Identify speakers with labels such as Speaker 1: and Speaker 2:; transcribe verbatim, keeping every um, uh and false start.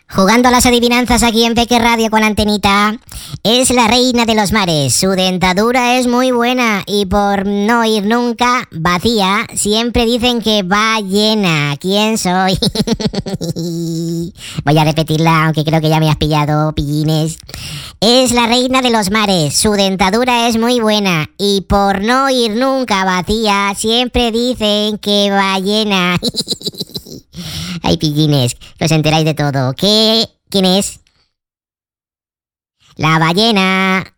Speaker 1: Jugando a las adivinanzas aquí en Peque Radio con Antenita. Es la reina de los mares. Su dentadura es muy buena y por no ir nunca vacía, siempre dicen que va llena. ¿Quién soy? Voy a repetirla, aunque creo que ya me has pillado, pillines. Es la reina de los mares. Su dentadura es muy buena y por no ir nunca vacía, siempre dicen que va llena. Ay, pillines, que os enteráis de todo. ¿Qué? ¿Quién es? La ballena.